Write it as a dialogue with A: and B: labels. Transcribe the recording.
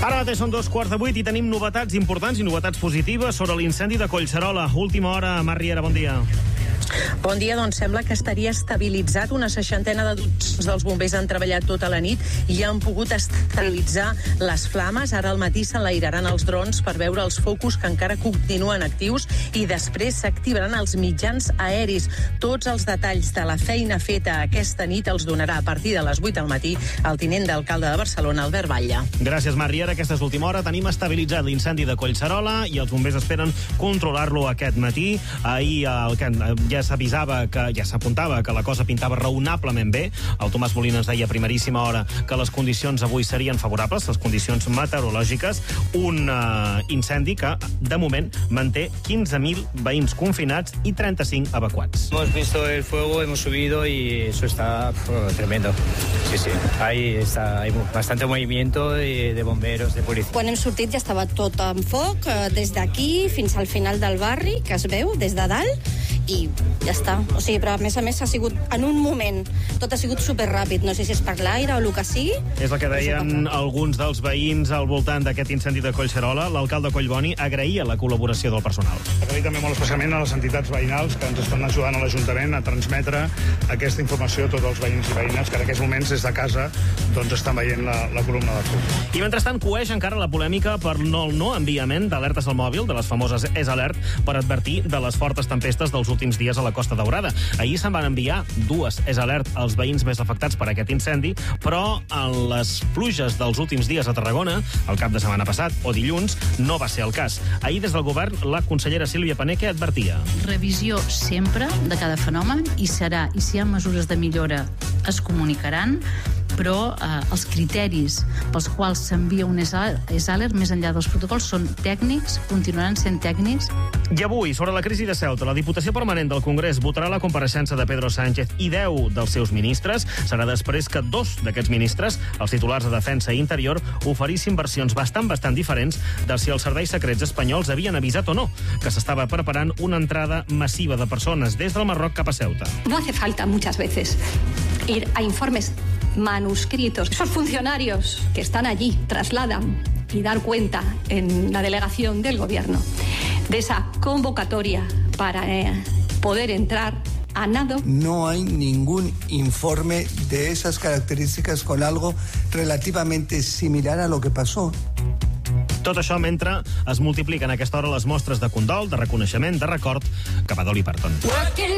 A: Ara mateix són 7:15 i tenim novetats importants i novetats positives sobre l'incendi de Collserola. Última hora, Mar Riera, bon dia.
B: Bon dia, doncs sembla que estaria estabilitzat. Una 60 de duts dels bombers han treballat tota la nit i han pogut estabilitzar les flames. Ara al matí s'enlairaran els drons per veure els focus que encara continuen actius i després s'activaran els mitjans aeris. Tots els detalls de la feina feta aquesta nit els donarà a partir de les 8 del matí el tinent d'alcalde de Barcelona, Albert Batlle.
A: Gràcies, Mar Riera. Aquesta és l'última hora. Tenim estabilitzat l'incendi de Collserola i els bombers esperen controlar-lo aquest matí. Ahir ja s'avisava, ja s'apuntava que la cosa pintava raonablement bé. El Tomàs Molina ens deia a primeríssima hora que les condicions avui serien favorables, les condicions meteorològiques. Un incendi que, de moment, manté 15.000 veïns confinats i 35 evacuats.
C: Hemos visto el fuego, hemos subido y eso está tremendo. Sí. Hay bastante movimiento de bomberos, de policía.
D: Quan hem sortit ja estava tot en foc, des d'aquí fins al final del barri, que es veu, des de dalt, i ja està. O sigui, però a més ha sigut en un moment. Tot ha sigut superràpid. No sé si és per l'aire o el que sigui.
A: És el que deien alguns dels veïns al voltant d'aquest incendi de Collserola. L'alcalde Collboni agraïa la col·laboració del personal.
E: Agraïm també molt especialment a les entitats veïnals que ens estan ajudant a l'Ajuntament a transmetre aquesta informació a tots els veïns i veïnes que en aquests moments des de casa doncs estan veient la columna de fum.
A: I mentrestant coeix encara la polèmica per el no enviament d'alertes al mòbil, de les famoses S-Alert, per advertir de les fortes tempestes dels últims dies a la Costa Daurada. Ahir se'n van enviar 2 S-Alert als veïns més afectats per aquest incendi, però en les pluges dels últims dies a Tarragona, el cap de setmana passat o dilluns, no va ser el cas. Ahir des del govern la consellera Sílvia Paneque advertia.
F: Revisió sempre de cada fenomen i serà, i si hi ha mesures de millora es comunicaran, però els criteris pels quals s'envia un S-Alert més enllà dels protocols són tècnics, continuaran sent tècnics.
A: I avui, sobre la crisi de Ceuta, la Diputació Permanent del Congrés votarà la compareixença de Pedro Sánchez i 10 dels seus ministres. Serà després que 2 d'aquests ministres, els titulars de Defensa i Interior, oferissin versions bastant diferents de si els serveis secrets espanyols havien avisat o no que s'estava preparant una entrada massiva de persones des del Marroc cap a Ceuta.
G: No hace falta muchas veces ir a informes manuscritos. Esos funcionarios que están allí trasladan y dar cuenta en la delegación del gobierno de esa convocatoria para poder entrar a nado.
H: No hay ningún informe de esas características con algo relativamente similar a lo que pasó.
A: Tot això mentre es multipliquen a aquesta hora les mostres de condol, de reconeixement, de record cap a Dolly Parton.